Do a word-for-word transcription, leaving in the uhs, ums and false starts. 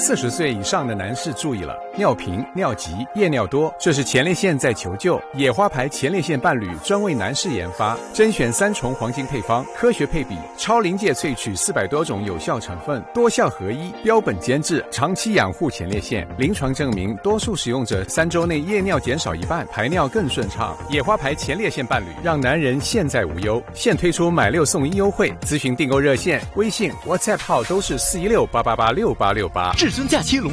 四十岁以上的男士注意了，尿频、尿急、夜尿多，这是前列腺在求救。野花牌前列腺伴侣专为男士研发，甄选三重黄金配方，科学配比，超临界萃取四百多种有效成分，多效合一，标本兼治，长期养护前列腺。临床证明，多数使用者三周内夜尿减少一半，排尿更顺畅。野花牌前列腺伴侣让男人现在无忧，现推出买六送一优惠，咨询订购热线、微信、WhatsApp 号都是四一六八八八六八六八。 至尊假期龙